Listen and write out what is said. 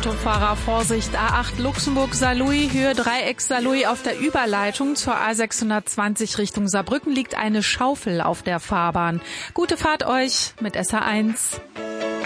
Autofahrer Vorsicht, A8 Luxemburg-Saarlouis, Höhe Dreiecks-Saarlouis auf der Überleitung zur A620 Richtung Saarbrücken liegt eine Schaufel auf der Fahrbahn. Gute Fahrt euch mit SA1.